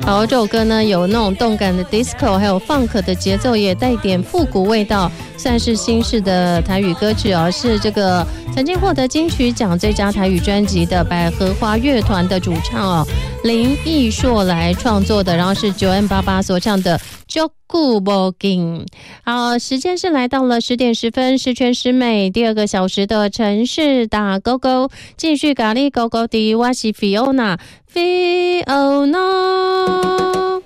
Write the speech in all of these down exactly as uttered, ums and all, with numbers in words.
好，这首歌呢有那种动感的 disco， 还有 funk 的节奏，也带一点复古味道，算是新式的台语歌曲哦，是这个曾经获得金曲奖最佳台语专辑的百合花乐团的主唱哦林奕硕来创作的，然后是九 N 八八所唱的就顾不紧。好，时间是来到了十点十分，十全十美第二个小时的城市打勾勾，继续咖喱勾勾的，我是 Fiona Fiona。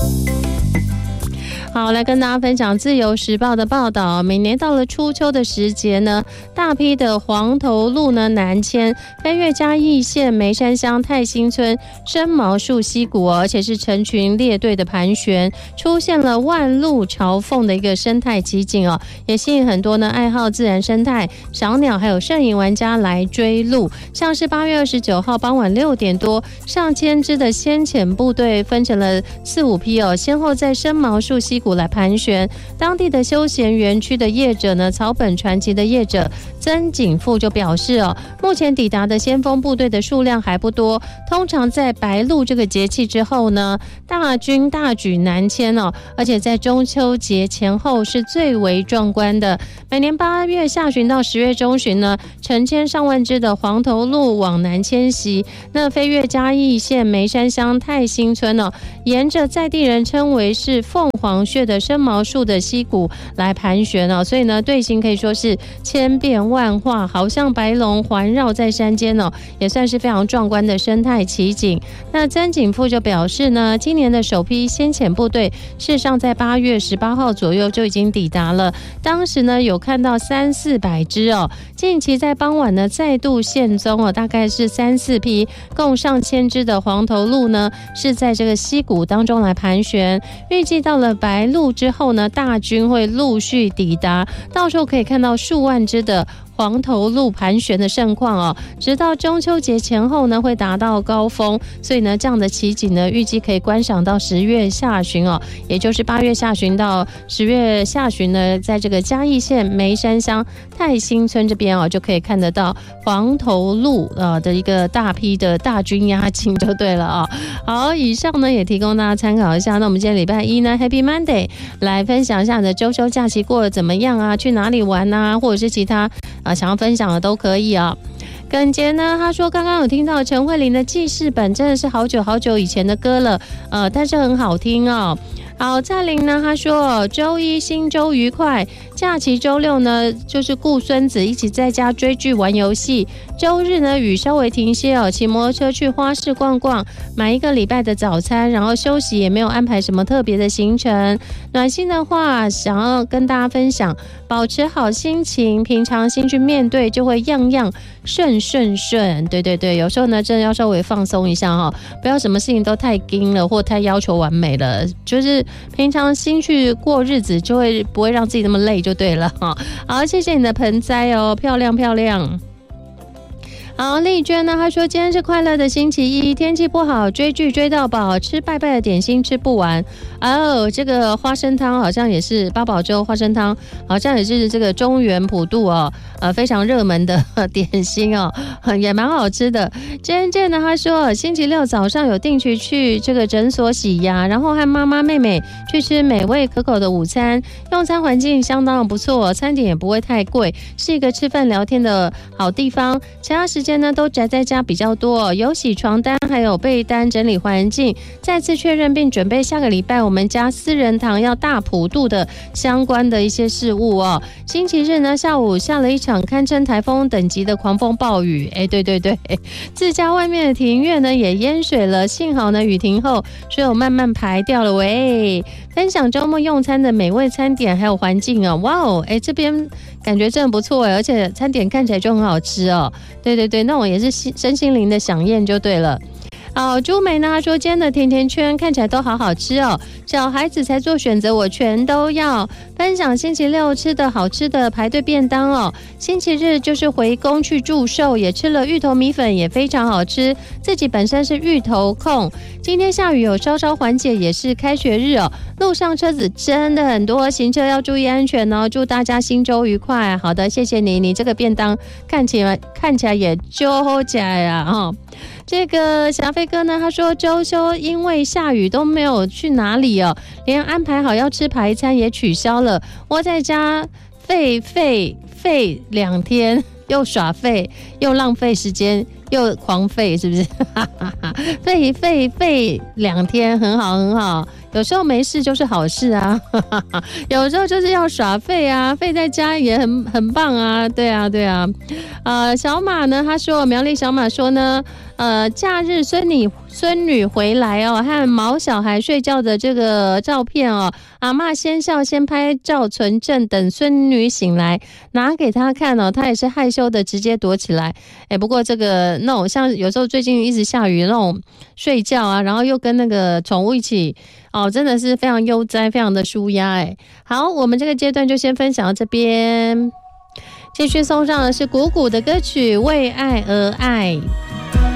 好，来跟大家分享自由时报的报道，每年到了初秋的时节呢，大批的黄头鹿呢南迁，飞越嘉义县梅山乡太兴村生毛树溪谷，而且是成群列队的盘旋，出现了万鹿朝凤的一个生态奇景哦，也吸引很多呢爱好自然生态、赏鸟还有摄影玩家来追鹿。像是八月二十九号傍晚六点多，上千支的先遣部队分成了四五批哦，先后在生毛树溪谷来盘旋。当地的休闲园区的业者呢，草本传奇的业者曾景富就表示哦，目前抵达的先锋部队的数量还不多，通常在白露这个节气之后呢，大军大举南迁哦，而且在中秋节前后是最为壮观的。每年八月下旬到十月中旬呢，成千上万只的黄头鹿往南迁徙，那飞越嘉义县梅山乡太兴村哦，沿着在地人称为是凤凰穴的生毛树的溪谷来盘旋哦，所以呢队形可以说是千变万化，好像白龙环绕在山间哦，也算是非常壮观的生态奇景。那曾景富就表示呢，今年的首批先遣部队事实上在八月十八号左右就已经抵达了，当时呢有看到三四百只哦，近期在傍晚呢再度现踪哦，大概是三四批，共上千只的黄头鹿呢是在这个溪谷当中来盘旋。预计到了白露之后呢，大军会陆续抵达，到时候可以看到数万只的黄头鹿盘旋的盛况哦，直到中秋节前后呢会达到高峰，所以呢这样的奇景呢预计可以观赏到十月下旬哦，也就是八月下旬到十月下旬呢，在这个嘉义县梅山乡太兴村这边哦，就可以看得到黄头鹿呃的一个大批的大军压境就对了哦。好，以上呢也提供大家参考一下。那我们今天礼拜一呢 Happy Monday 来分享一下你的周休假期过得怎么样啊？去哪里玩啊？或者是其他啊想要分享的都可以啊。耿杰呢，他说刚刚有听到陈慧琳的记事本，真的是好久好久以前的歌了，呃，但是很好听哦。好，蔡玲呢，他说周一新周愉快，假期周六呢就是顾孙子一起在家追剧玩游戏，周日呢雨稍微停歇哦，骑摩托车去花市逛逛，买一个礼拜的早餐，然后休息，也没有安排什么特别的行程。暖心的话想要跟大家分享，保持好心情，平常心去面对，就会样样顺顺顺。对对对，有时候呢真的要稍微放松一下哦，不要什么事情都太硬了或太要求完美了，就是平常心去过日子，就会不会让自己那么累就对了哈。好，谢谢你的盆栽哦，漂亮漂亮。好，丽娟呢，她说今天是快乐的星期一，天气不好，追剧追到饱，吃拜拜的点心吃不完。哦，这个花生汤好像也是八宝粥花生汤，好像也是这个中原普渡哦，呃，非常热门的点心哦，也蛮好吃的。娟娟呢，她说星期六早上有定期去这个诊所洗牙，然后和妈妈妹妹去吃美味可口的午餐，用餐环境相当不错，餐点也不会太贵，是一个吃饭聊天的好地方。其他时间呢都宅在家比较多，有洗床单还有被单整理环境，再次确认并准备下个礼拜我们家私人堂要大普渡的相关的一些事务哦。星期日呢下午下了一场堪称台风等级的狂风暴雨，哎，对对对，自家外面的庭院呢也淹水了，幸好呢雨停后水有慢慢排掉了。喂，分享周末用餐的美味餐点还有环境哦，哇哦，哎，这边感觉真的不错哎，而且餐点看起来就很好吃哦。对对对，那种也是身心灵的飨宴就对了。好，朱梅呢，她说今天的甜甜圈看起来都好好吃哦，小孩子才做选择，我全都要。分享星期六吃的好吃的排队便当哦，星期日就是回宫去祝寿，也吃了芋头米粉，也非常好吃。自己本身是芋头控，今天下雨有稍稍缓解，也是开学日哦，路上车子真的很多，行车要注意安全哦。祝大家新周愉快。好的，谢谢你，你这个便当看起来看起来也就好吃呀哈。 这个小飞哥呢，他说周休因为下雨都没有去哪里哦，连安排好要吃排餐也取消了，窝在家废废废两天，又耍废又浪费时间。又狂废是不是？废废废两天，很好很好。有时候没事就是好事啊，有时候就是要耍废啊，废在家也很很棒啊，对啊对啊。呃，小马呢，他说苗栗小马说呢，呃，假日孙女孙女回来哦，和毛小孩睡觉的这个照片哦，阿嬷先笑先拍照存证，等孙女醒来拿给他看哦，他也是害羞的直接躲起来。哎，不过这个那种像有时候最近一直下雨那种睡觉啊，然后又跟那个宠物一起。哦，真的是非常悠哉，非常的舒压哎。好，我们这个阶段就先分享到这边，继续送上的是鼓鼓的歌曲《为爱而爱》。